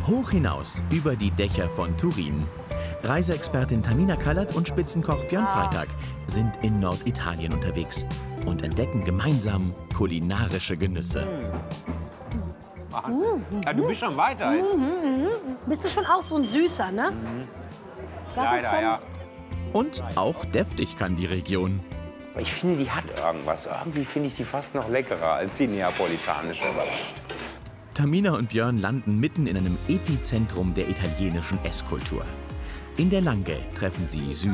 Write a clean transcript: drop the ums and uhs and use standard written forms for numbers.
Hoch hinaus über die Dächer von Turin. Reiseexpertin Tamina Kallert und Spitzenkoch Björn Freitag sind in Norditalien unterwegs und entdecken gemeinsam kulinarische Genüsse. Wahnsinn. Ja, du bist schon weiter jetzt. Bist du schon auch so ein Süßer, ne? Das ist Leider, schon... ja. Und auch deftig kann die Region. Ich finde, die hat irgendwas. Irgendwie finde ich die fast noch leckerer als die neapolitanische. Tamina und Björn landen mitten in einem Epizentrum der italienischen Esskultur. In der Langhe treffen sie süße